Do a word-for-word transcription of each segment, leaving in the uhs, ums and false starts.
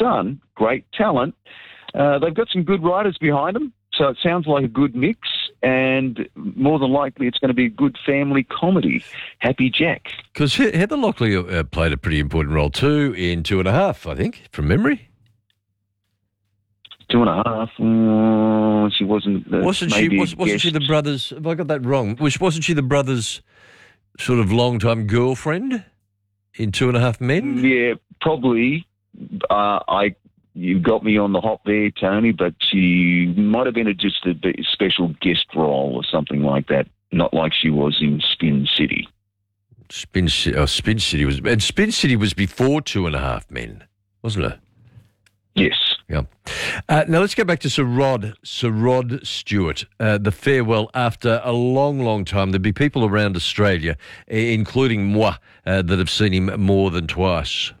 son, great talent. Uh, they've got some good writers behind them, so it sounds like a good mix, and more than likely it's going to be a good family comedy. Happy Jack. Because Heather Locklear uh, played a pretty important role too in Two and a Half, I think, from memory. Two and a half. Uh, she wasn't. Uh, wasn't she? Was, wasn't she the brother's? Have I got that wrong? Was, wasn't she the brother's sort of long-time girlfriend in Two and a Half Men? Yeah, probably. Uh, I. You got me on the hop there, Tony, but she might have been a, just a special guest role or something like that. Not like she was in Spin City. Spin City. Oh, Spin City was, and Spin City was before Two and a Half Men, wasn't it? Yes. Yeah. Uh, now let's go back to Sir Rod, Sir Rod Stewart, uh, the farewell after a long, long time. There'll be people around Australia, including moi, uh, that have seen him more than twice.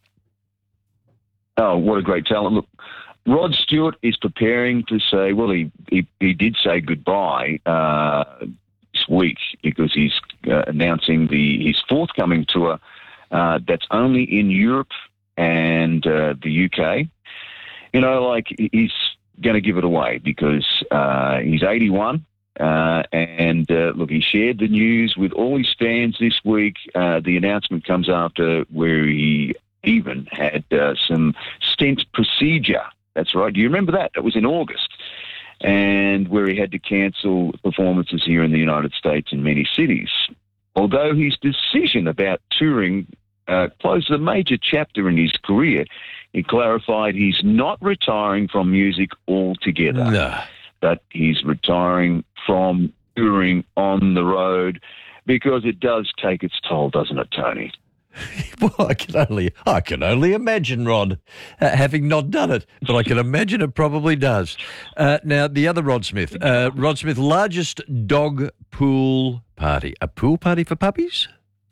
Oh, what a great talent. Look, Rod Stewart is preparing to say, well, he, he, he did say goodbye uh, this week because he's uh, announcing the his forthcoming tour uh, that's only in Europe and uh, the U K. You know, like, he's going to give it away because uh, he's eighty-one. Uh, and, uh, look, he shared the news with all his fans this week. Uh, the announcement comes after where he even had uh, some stent procedure. That's right. Do you remember that? That was in August. And where he had to cancel performances here in the United States in many cities. Although his decision about touring uh, closed a major chapter in his career, he clarified he's not retiring from music altogether, no. but he's retiring from touring on the road because it does take its toll, doesn't it, Tony? Well, I can only I can only imagine, Rod, uh, having not done it, but I can imagine it probably does. Uh, now, the other Rod Smith, uh, Rod Smith, largest dog pool party. A pool party for puppies?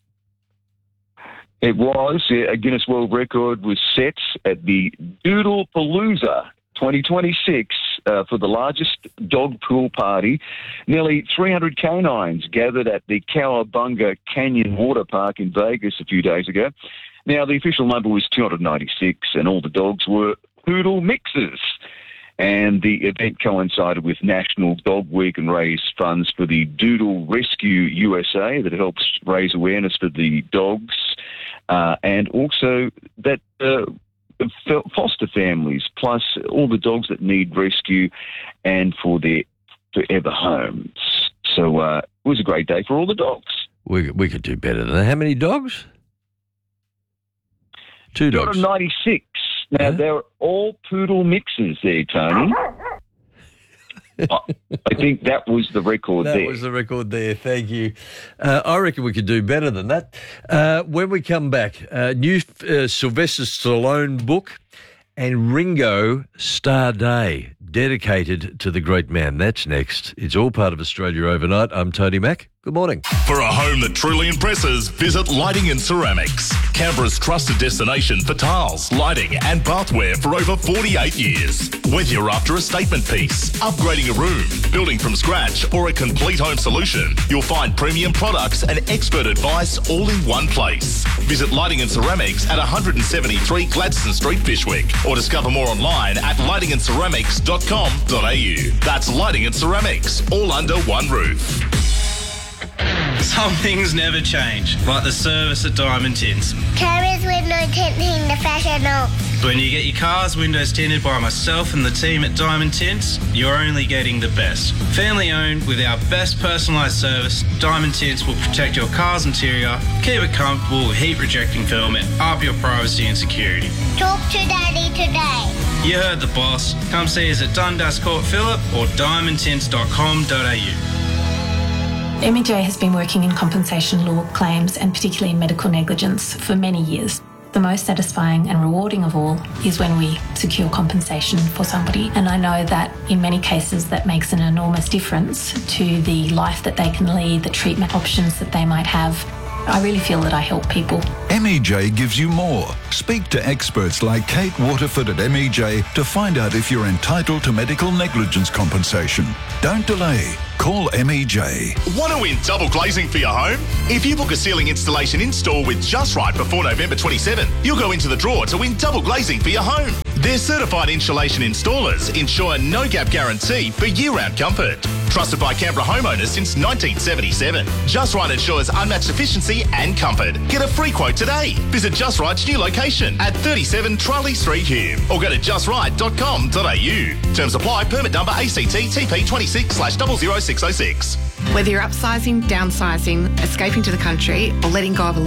It was. A Guinness World Record was set at the Doodle Palooza twenty twenty-six uh, for the largest dog pool party. Nearly three hundred canines gathered at the Cowabunga Canyon Water Park in Vegas a few days ago. Now, the official number was two hundred ninety-six, and all the dogs were poodle mixes. And the event coincided with National Dog Week and raised funds for the Doodle Rescue U S A that helps raise awareness for the dogs, uh, and also that uh, foster families, plus all the dogs that need rescue and for their forever homes. So uh, it was a great day for all the dogs. We, we could do better than that. How many dogs? Two dogs. two hundred ninety-six. Now, huh? They're all poodle mixes there, Tony. I think that was the record that there. That was the record there. Thank you. Uh, I reckon we could do better than that. Uh, when we come back, uh, new uh, Sylvester Stallone book and Ringo Star Day, dedicated to the great man. That's next. It's all part of Australia Overnight. I'm Tony Mack. Good morning. For a home that truly impresses, visit Lighting and Ceramics, Canberra's trusted destination for tiles, lighting and bathware for over forty-eight years. Whether you're after a statement piece, upgrading a room, building from scratch or a complete home solution, you'll find premium products and expert advice all in one place. Visit Lighting and Ceramics at one seventy-three Gladstone Street, Bishwick, or discover more online at lighting and ceramics dot com dot a u. That's Lighting and Ceramics, all under one roof. Some things never change, like the service at Diamond Tints. Carriers window tinting the professional. When you get your car's windows tinted by myself and the team at Diamond Tints, you're only getting the best. Family owned with our best personalised service, Diamond Tints will protect your car's interior, keep it comfortable with heat rejecting film and up your privacy and security. Talk to Daddy today. You heard the boss. Come see us at Dundas Court Phillip or diamond tints dot com dot a u. M E J has been working in compensation law claims and particularly in medical negligence for many years. The most satisfying and rewarding of all is when we secure compensation for somebody, and I know that in many cases that makes an enormous difference to the life that they can lead, the treatment options that they might have. I really feel that I help people. M E J gives you more. Speak to experts like Kate Waterford at M E J to find out if you're entitled to medical negligence compensation. Don't delay. Call M E J. Want to win double glazing for your home? If you book a ceiling installation in-store with Just Right before November twenty-seventh, you'll go into the draw to win double glazing for your home. Their certified insulation installers ensure no gap guarantee for year-round comfort. Trusted by Canberra homeowners since nineteen seventy-seven. Just Right ensures unmatched efficiency and comfort. Get a free quote today. Visit Just Right's new location at thirty-seven Charlie Street, Hume, or go to just right dot com dot a u. Terms apply. Permit number A C T T P twenty-six slash zero zero six zero six. Whether you're upsizing, downsizing, escaping to the country, or letting go of a